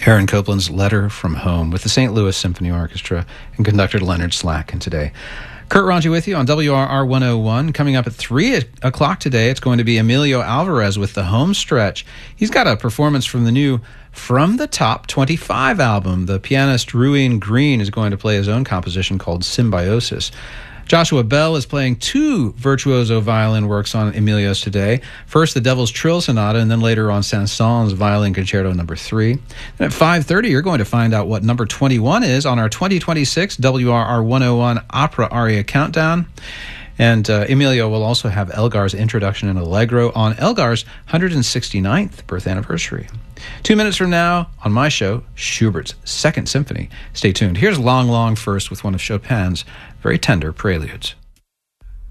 Aaron Copland's Letter from Home with the St. Louis Symphony Orchestra and conductor Leonard Slack. And today, Kurt Ranji with you on WRR 101. Coming up at 3 o'clock today, it's going to be Emilio Alvarez with the home stretch. He's got a performance from the new From the Top 25 album. The pianist Ruin Green is going to play his own composition called Symbiosis. Joshua Bell is playing two virtuoso violin works on Emilio's today. First, the Devil's Trill Sonata, and then later on Saint-Saëns Violin Concerto No. 3. And at 5:30, you're going to find out what number 21 is on our 2026 WRR 101 Opera Aria Countdown. And Emilio will also have Elgar's Introduction and Allegro on Elgar's 169th birth anniversary. 2 minutes from now, on my show, Schubert's Second Symphony. Stay tuned. Here's Long Long First with one of Chopin's very tender preludes.